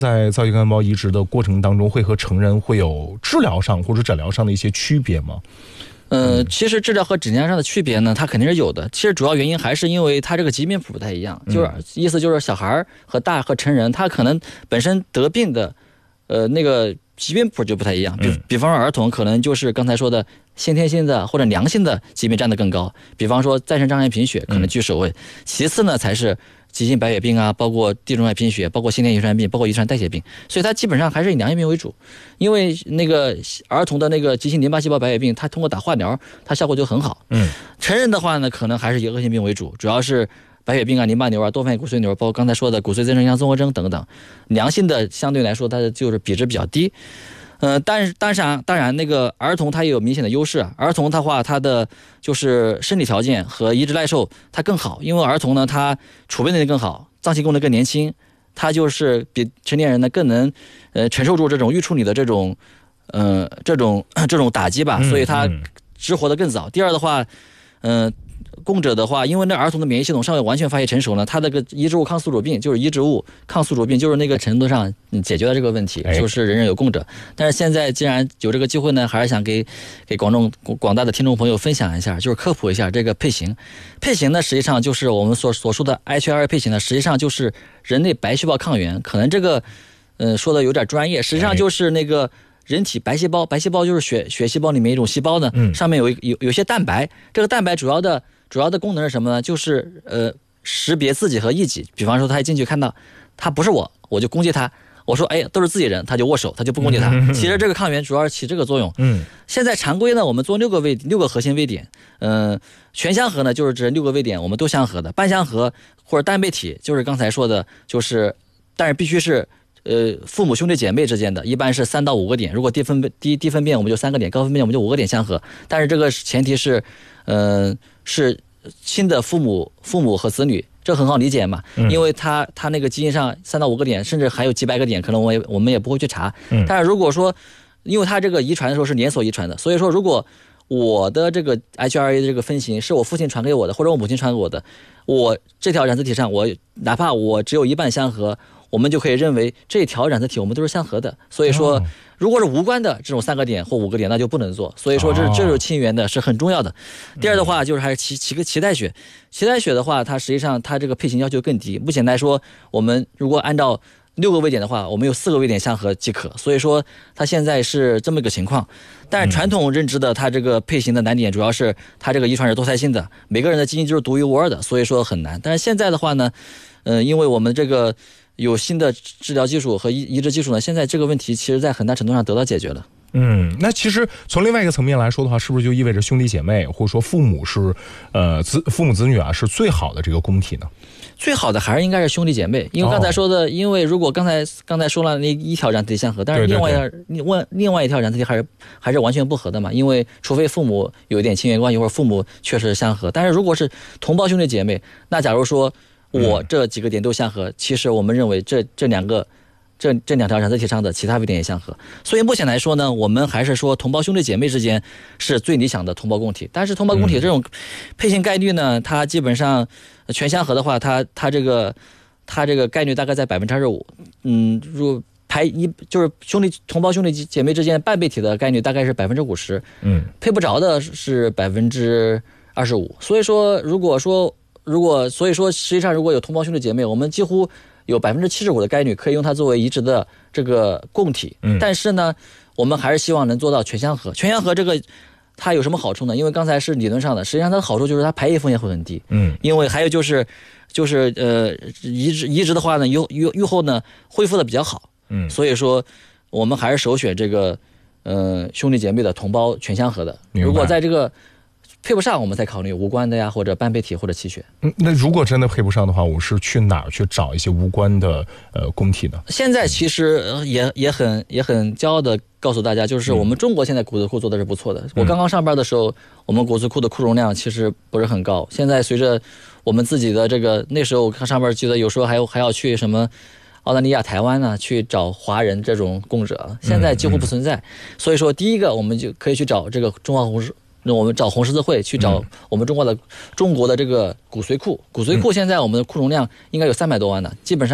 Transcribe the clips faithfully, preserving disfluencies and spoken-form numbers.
在造血干细胞移植的过程当中，会和成人会有治疗上或者诊疗上的一些区别吗？ 呃，其实治疗和诊疗上的区别呢，它肯定是有的。其实主要原因还是因为它这个疾病谱不太一样，就是意思就是小孩和大和成人，他可能本身得病的，呃，那个疾病谱就不太一样。比比方说儿童可能就是刚才说的先天性的或者良性的疾病占得更高，比方说再生障碍贫血可能居首位，其次呢才是急性白血病啊，包括地中海贫血，包括先天遗传病，包括遗传代谢病，所以它基本上还是以良性病为主。因为那个儿童的那个急性淋巴细胞白血病，它通过打化疗，它效果就很好。嗯，成人的话呢，可能还是以恶性病为主，主要是白血病啊、淋巴瘤啊、多发性骨髓瘤，包括刚才说的骨髓增生样综合征等等。良性的相对来说，它就是比值比较低。呃，但是当然，当然，那个儿童他也有明显的优势。儿童的话，他的就是身体条件和移植耐受它更好，因为儿童呢，他储备能力更好，脏器功能更年轻，他就是比成年人呢更能呃承受住这种预处理的这种呃这种这种打击吧，所以他植活得更早。第二的话，嗯、呃。供者的话，因为那儿童的免疫系统尚未完全发育成熟呢，他这个移植物抗宿主病就是移植物抗宿主病，就是那个程度上解决了这个问题，就是人人有供者。但是现在既然有这个机会呢，还是想给给广众广大的听众朋友分享一下，就是科普一下这个配型。配型呢，实际上就是我们所所说的 H L A 配型呢，实际上就是人类白细胞抗原。可能这个呃说的有点专业，实际上就是那个。人体白细胞，白细胞就是血血细胞里面一种细胞呢，上面有有有些蛋白，这个蛋白主要的主要的功能是什么呢？就是呃识别自己和异己。比方说他一进去看到他不是我，我就攻击他，我说哎都是自己人，他就握手，他就不攻击他。其实这个抗原主要是起这个作用。嗯，现在常规呢，我们做六个位六个核心位点，嗯、呃，全相合呢就是指六个位点我们都相合的，半相合或者单倍体就是刚才说的，就是但是必须是。呃，父母兄弟姐妹之间的，一般是三到五个点。如果低分低低分辨，我们就三个点；高分辨我们就五个点相合。但是这个前提是，呃，是亲的父母、父母和子女，这很好理解嘛。因为他他那个基因上三到五个点，甚至还有几百个点，可能我也我们也不会去查。但是如果说，因为他这个遗传的时候是连锁遗传的，所以说如果我的这个 H L A 的这个分型是我父亲传给我的，或者我母亲传给我的，我这条染色体上我哪怕我只有一半相合。我们就可以认为这条染色体我们都是相合的，所以说如果是无关的这种三个点或五个点，那就不能做。所以说这这种亲缘的是很重要的。第二的话就是还是脐脐个脐带血，脐带血的话，它实际上它这个配型要求更低。目前来说，我们如果按照六个位点的话，我们有四个位点相合即可。所以说它现在是这么一个情况。但是传统认知的它这个配型的难点主要是它这个遗传是多态性的，每个人的基因就是独一无二的，所以说很难。但是现在的话呢，呃，因为我们这个有新的治疗技术和移移植技术呢，现在这个问题其实在很大程度上得到解决了。 嗯，那其实从另外一个层面来说的话，是不是就意味着兄弟姐妹或者说父母是呃子父母子女啊是最好的这个供体呢？ 最好的还是应该是兄弟姐妹，因为刚才说的，哦、因为如果刚才刚才说了那一条染色体相合，但是另外对对对另另外一条染色体还是还是完全不合的嘛，因为除非父母有一点亲缘关系，或者父母确实相合，但是如果是同胞兄弟姐妹，那假如说我这几个点都相合，嗯、其实我们认为这这两个。这这两条染色体上的其他位点也相合，所以目前来说呢，我们还是说同胞兄弟姐妹之间是最理想的同胞供体。但是同胞供体这种配型概率呢，它基本上全相合的话，它它这个它这个概率大概在百分之二十五。嗯，如排一就是兄弟同胞兄弟姐妹之间半倍体的概率大概是百分之五十。嗯，配不着的是百分之二十五。所以说，如果说如果所以说实际上如果有同胞兄弟姐妹，我们几乎有百分之七十五的概率可以用它作为移植的这个供体，嗯，但是呢，我们还是希望能做到全相合。全相合这个它有什么好处呢？因为刚才是理论上的，实际上它的好处就是它排异风险会很低，嗯，因为还有就是就是呃移植移植的话呢，愈愈愈后呢恢复的比较好，嗯，所以说我们还是首选这个呃兄弟姐妹的同胞全相合的。如果在这个配不上，我们再考虑无关的呀，或者半倍体或者气血。 嗯，那如果真的配不上的话，我是去哪儿去找一些无关的呃供体呢？ 现在其实也也很也很骄傲的告诉大家，就是我们中国现在骨髓库做的是不错的。嗯、我刚刚上班的时候，我们骨髓库的库容量其实不是很高。现在随着我们自己的这个，那时候我刚上班记得有时候还有还要去什么澳大利亚、台湾呢，去找华人这种供者，现在几乎不存在。嗯嗯、所以说，第一个我们就可以去找这个中华红十。那我们找红十字会去找我们中国的、嗯、中国的这个骨髓库，骨髓库现在我们的库容量应该有三百多万的，基本上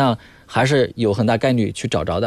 还是有很大概率去找着的。